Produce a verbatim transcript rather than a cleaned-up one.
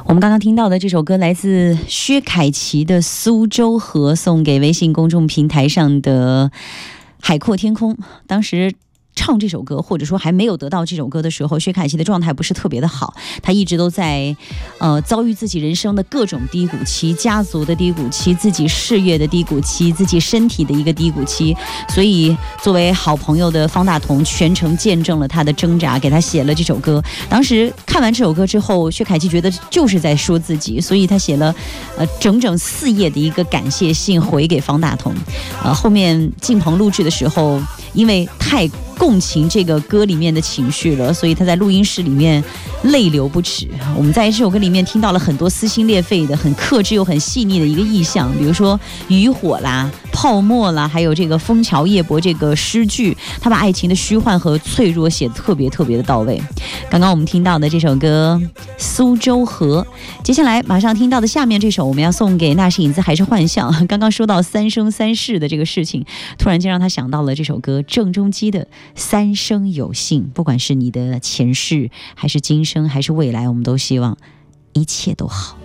我们刚刚听到的这首歌来自薛凯琪的《苏州河》，送给微信公众平台上的海阔天空。当时唱这首歌，或者说还没有得到这首歌的时候，薛凯琪的状态不是特别的好，她一直都在呃遭遇自己人生的各种低谷期，家族的低谷期，自己事业的低谷期，自己身体的一个低谷期。所以作为好朋友的方大同全程见证了他的挣扎，给他写了这首歌。当时看完这首歌之后，薛凯琪觉得就是在说自己，所以他写了呃整整四页的一个感谢信回给方大同。呃，后面进棚录制的时候，因为太共情这个歌里面的情绪了，所以他在录音室里面泪流不止。我们在这首歌里面听到了很多撕心裂肺的、很克制又很细腻的一个意象，比如说渔火啦、泡沫啦，还有这个枫桥夜泊这个诗句，他把爱情的虚幻和脆弱写得特别特别的到位。刚刚我们听到的这首歌《苏州河》，接下来马上听到的下面这首，我们要送给那是影子还是幻象。刚刚说到三生三世的这个事情，突然间让他想到了这首歌郑中基的三生有幸。不管是你的前世还是今生还是未来，我们都希望一切都好。